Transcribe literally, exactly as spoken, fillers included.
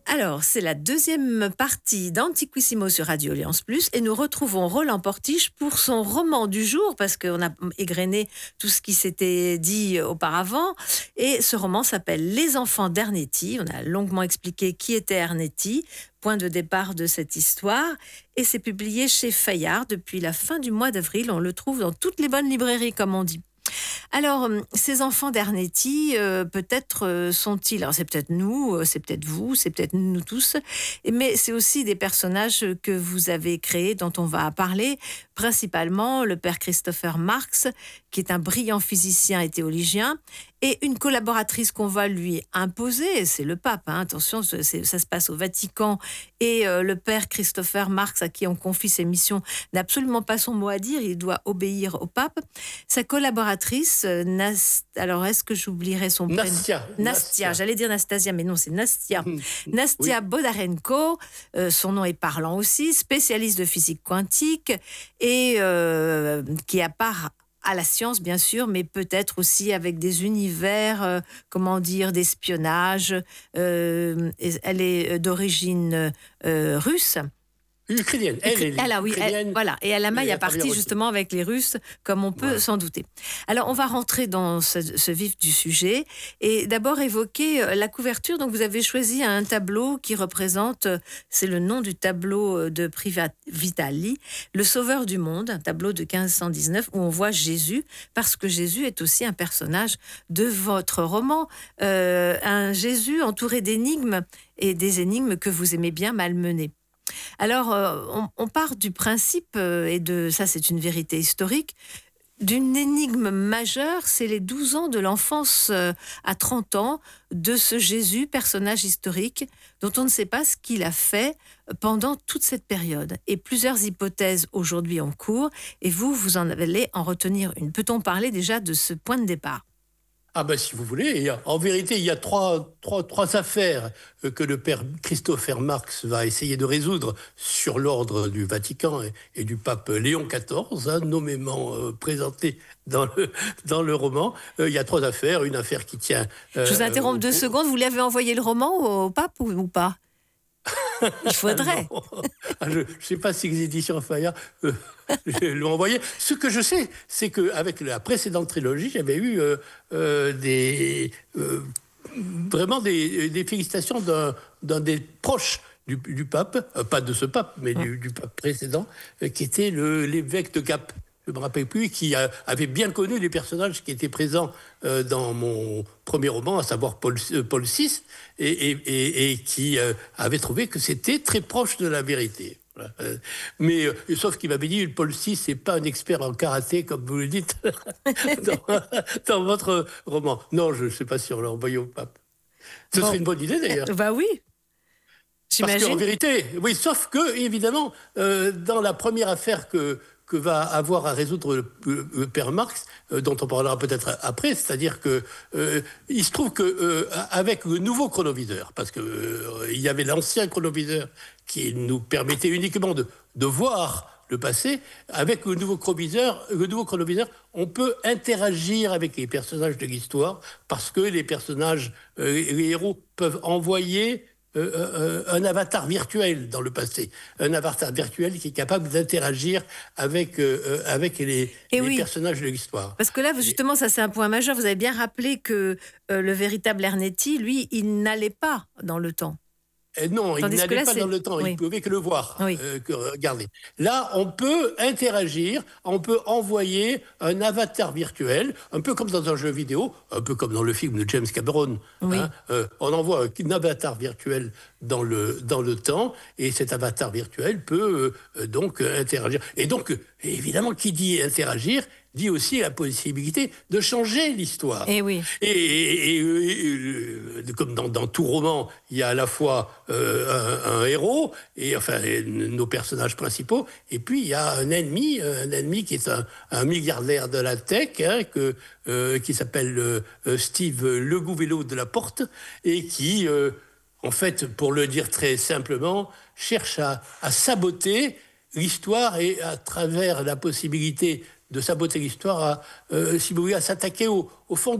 Alors, c'est la deuxième partie d'Antiquissimo sur Radio Alliance Plus et nous retrouvons Roland Portiche pour son roman du jour parce qu'on a égrené tout ce qui s'était dit auparavant. Et ce roman s'appelle Les enfants d'Ernetti. On a longuement expliqué qui était Ernetti, point de départ de cette histoire. Et c'est publié chez Fayard depuis la fin du mois d'avril. On le trouve dans toutes les bonnes librairies, comme on dit. Alors, ces enfants d'Ernetti, euh, peut-être euh, sont-ils, alors c'est peut-être nous, euh, c'est peut-être vous, c'est peut-être nous tous, mais c'est aussi des personnages que vous avez créés, dont on va parler, principalement le père Christopher Marx, qui est un brillant physicien et théologien, et une collaboratrice qu'on va lui imposer, c'est le pape, hein, attention, ça se passe au Vatican, et euh, le père Christopher Marx, à qui on confie ses missions, n'a absolument pas son mot à dire, il doit obéir au pape. Sa collaboratrice, euh, Nast... alors est-ce que j'oublierai son prénom ? Nastia. Nastia, Nastia. j'allais dire Nastasia, mais non, c'est Nastia. Nastia oui. Bodarenko, euh, son nom est parlant aussi, spécialiste de physique quantique, et euh, qui a part à la science, bien sûr, mais peut-être aussi avec des univers, euh, comment dire, d'espionnage. Euh, elle est d'origine euh, russe. Ukrainienne. Elle est elle, oui, elle, voilà. Et elle a maille à partie justement avec les Russes, comme on peut voilà. s'en douter. Alors, on va rentrer dans ce, ce vif du sujet et d'abord évoquer la couverture. Donc, vous avez choisi un tableau qui représente, c'est le nom du tableau de Privat Vitali, Le Sauveur du Monde, un tableau de quinze cent dix-neuf où on voit Jésus, parce que Jésus est aussi un personnage de votre roman. Euh, un Jésus entouré d'énigmes et des énigmes que vous aimez bien malmener. Alors, euh, on, on part du principe, euh, et de ça c'est une vérité historique, d'une énigme majeure, c'est les douze ans de l'enfance euh, à trente ans de ce Jésus, personnage historique, dont on ne sait pas ce qu'il a fait pendant toute cette période. Et plusieurs hypothèses aujourd'hui en cours, et vous, vous en allez en retenir une. Peut-on parler déjà de ce point de départ ? Ah ben si vous voulez, en vérité, il y a trois, trois, trois affaires que le père Christopher Marx va essayer de résoudre sur l'ordre du Vatican et, et du pape Léon quatorze, hein, nommément euh, présenté dans le, dans le roman. Euh, il y a trois affaires, une affaire qui tient... Euh, Je vous interromps deux au... secondes, vous lui avez envoyé le roman au, au pape ou, ou pas ? Il faudrait. Je ne sais pas si les éditions Fayard euh, l'ont envoyé. Ce que je sais, c'est qu'avec la précédente trilogie, j'avais eu euh, euh, des, euh, vraiment des, des félicitations d'un, d'un des proches du, du pape, euh, pas de ce pape, mais du, du pape précédent, euh, qui était le, l'évêque de Gap. Je ne me rappelle plus, qui a, avait bien connu les personnages qui étaient présents euh, dans mon premier roman, à savoir Paul, euh, Paul six, et, et, et, et qui euh, avait trouvé que c'était très proche de la vérité. Voilà. Euh, mais euh, sauf qu'il m'avait dit, Paul six, c'est pas un expert en karaté, comme vous le dites dans, dans votre roman. Non, je ne sais pas si on l'a envoyé au pape. Ce bon. serait une bonne idée, d'ailleurs. Bah oui. J'imagine. Parce qu'en vérité, oui, sauf que, évidemment, euh, dans la première affaire que... que va avoir à résoudre le, le, le père Marx, euh, dont on parlera peut-être après, c'est-à-dire que euh, il se trouve que euh, avec le nouveau chronoviseur, parce que euh, il y avait l'ancien chronoviseur qui nous permettait uniquement de, de voir le passé, avec le nouveau chronoviseur, le nouveau chronoviseur, on peut interagir avec les personnages de l'histoire, parce que les personnages, euh, les héros peuvent envoyer Euh, euh, un avatar virtuel dans le passé, un avatar virtuel qui est capable d'interagir avec, euh, avec les, les oui. personnages de l'histoire. Parce que là, justement, ça c'est un point majeur. Vous avez bien rappelé que euh, le véritable Ernetti, lui, il n'allait pas dans le temps. Et non, Tandis il n'allait là, pas c'est... dans le temps, oui. Il pouvait que le voir, oui. euh, que regarder. Là, on peut interagir, on peut envoyer un avatar virtuel, un peu comme dans un jeu vidéo, un peu comme dans le film de James Cameron. Oui. Hein, euh, on envoie un avatar virtuel dans le, dans le temps, et cet avatar virtuel peut euh, donc interagir. Et donc, évidemment, qui dit interagir, dit aussi la possibilité de changer l'histoire. Et oui. Et, et, et, et comme dans, dans tout roman, il y a à la fois euh, un, un héros, et enfin et, nos personnages principaux, et puis il y a un ennemi, un ennemi qui est un, un milliardaire de la tech, hein, que, euh, qui s'appelle euh, Steve Le Gouvello de la Porte, et qui, euh, en fait, pour le dire très simplement, cherche à, à saboter l'histoire, et à travers la possibilité de saboter l'histoire, à, euh, si vous voulez, à s'attaquer au, au fond